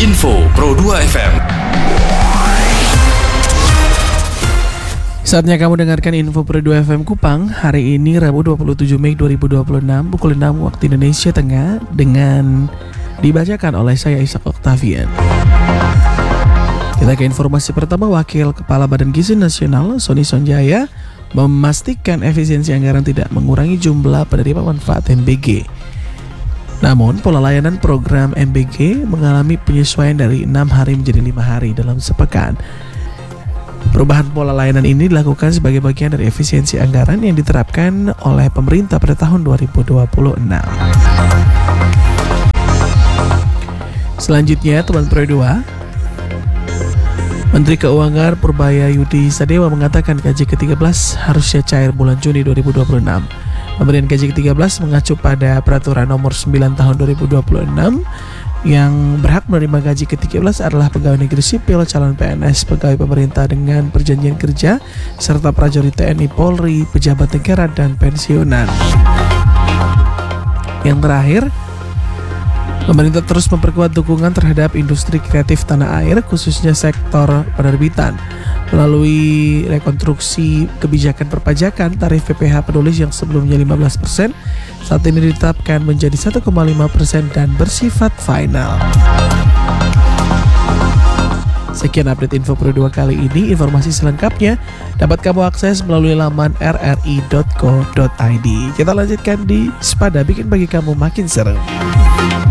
Info Pro 2 FM. Saatnya kamu dengarkan Info Pro 2 FM Kupang. Hari ini Rabu 27 Mei 2026 pukul 6 waktu Indonesia Tengah, dengan dibacakan oleh saya Ishak Octavian. Kita ke informasi pertama. Wakil Kepala Badan Gizi Nasional Sony Sonjaya memastikan efisiensi anggaran tidak mengurangi jumlah penerima manfaat MBG. Namun, pola layanan program MBG mengalami penyesuaian dari 6 hari menjadi 5 hari dalam sepekan. Perubahan pola layanan ini dilakukan sebagai bagian dari efisiensi anggaran yang diterapkan oleh pemerintah pada tahun 2026. Selanjutnya, teman Pro 2, Menteri Keuangan Purbaya Yudi Sadewa mengatakan gaji ke-13 harusnya cair bulan Juni 2026. Pemberian gaji ke-13 mengacu pada Peraturan Nomor 9 Tahun 2026. Yang berhak menerima gaji ke-13 adalah pegawai negeri sipil, calon PNS, pegawai pemerintah dengan perjanjian kerja, serta prajurit TNI Polri, pejabat negara, dan pensiunan. Yang terakhir, pemerintah terus memperkuat dukungan terhadap industri kreatif tanah air, khususnya sektor penerbitan. Melalui rekonstruksi kebijakan perpajakan, tarif PPh penulis yang sebelumnya 15% saat ini ditetapkan menjadi 1,5% dan bersifat final. Sekian update Info Pro 2 kali ini. Informasi selengkapnya dapat kamu akses melalui laman rri.co.id. Kita lanjutkan di Sepada, bikin bagi kamu makin seru.